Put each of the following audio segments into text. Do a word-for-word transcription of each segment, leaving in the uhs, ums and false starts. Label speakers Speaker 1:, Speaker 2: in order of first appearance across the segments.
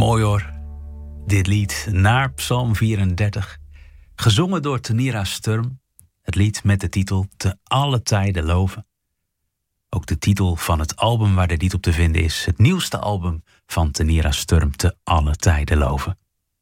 Speaker 1: Mooi hoor, dit lied naar Psalm vierendertig. Gezongen door Tenira Sturm. Het lied met de titel Te alle tijden loven. Ook de titel van het album waar dit lied op te vinden is. Het nieuwste album van Tenira Sturm, Te alle tijden loven.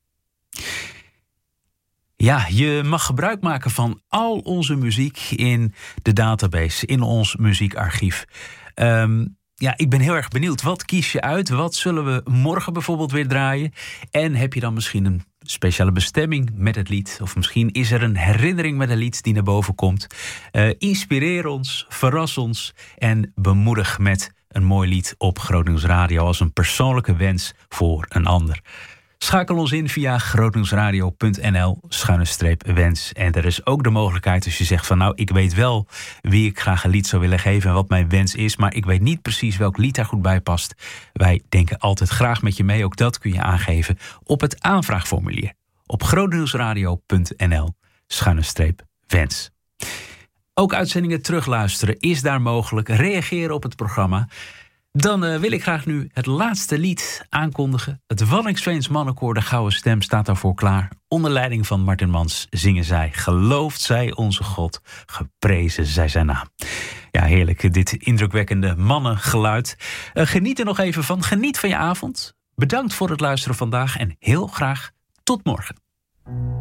Speaker 1: Ja, je mag gebruik maken van al onze muziek in de database, in ons muziekarchief. Um, ja, ik ben heel erg benieuwd. Wat kies je uit? Wat zullen we morgen bijvoorbeeld weer draaien? En heb je dan misschien een speciale bestemming met het lied? Of misschien is er een herinnering met een lied die naar boven komt. Uh, inspireer ons, verras ons en bemoedig met een mooi lied op Grootnieuws Radio als een persoonlijke wens voor een ander. Schakel ons in via grootnieuwsradio punt n l schuine streep wens. En er is ook de mogelijkheid als je zegt van nou, ik weet wel wie ik graag een lied zou willen geven en wat mijn wens is, maar ik weet niet precies welk lied daar goed bij past. Wij denken altijd graag met je mee. Ook dat kun je aangeven op het aanvraagformulier op grootnieuwsradio punt n l schuine streep wens. Ook uitzendingen terugluisteren is daar mogelijk. Reageren op het programma. Dan uh, wil ik graag nu het laatste lied aankondigen. Het Waddinxveens Mannenkoor, de Gouden Stem, staat daarvoor klaar. Onder leiding van Martin Mans zingen zij: Gelooft zij onze God, geprezen zij zijn naam. Ja, heerlijk, dit indrukwekkende mannengeluid. Uh, geniet er nog even van, geniet van je avond. Bedankt voor het luisteren vandaag en heel graag tot morgen.